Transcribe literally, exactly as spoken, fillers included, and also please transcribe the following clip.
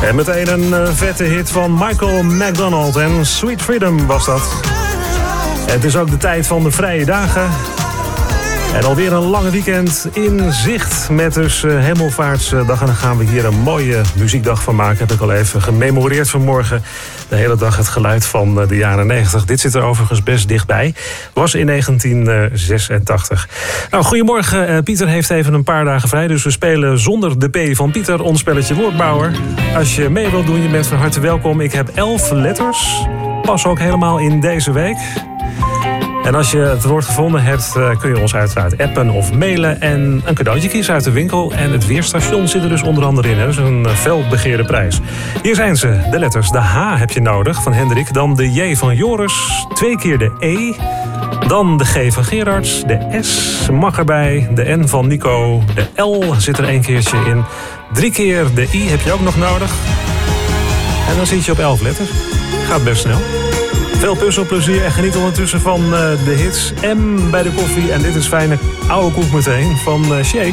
En meteen een uh, vette hit van Michael McDonald en Sweet Freedom was dat. Het is ook de tijd van de vrije dagen. En alweer een lange weekend in zicht met dus uh, Hemelvaartsdag. En dan gaan we hier een mooie muziekdag van maken. Heb ik al even gememoreerd vanmorgen. De hele dag het geluid van uh, de jaren negentig. Dit zit er overigens best dichtbij. Was in negentien zesentachtig. Nou, goedemorgen. Uh, Pieter heeft even een paar dagen vrij. Dus we spelen zonder de P van Pieter ons spelletje Woordbouwer. Als je mee wilt doen, je bent van harte welkom. Ik heb elf letters. Pas ook helemaal in deze week. En als je het woord gevonden hebt, kun je ons uiteraard appen of mailen en een cadeautje kiezen uit de winkel. En het weerstation zit er dus onder andere in. Hè? Dat is een felbegeerde prijs. Hier zijn ze, de letters. De H heb je nodig van Hendrik. Dan de J van Joris. Twee keer de E. Dan de G van Gerards. De S mag erbij. De N van Nico. De L zit er één keertje in. Drie keer de I heb je ook nog nodig. En dan zit je op elf letters. Gaat best snel. Veel puzzelplezier en geniet ondertussen van uh, de hits. M bij de koffie. En dit is fijne oude koek meteen van uh, Shake.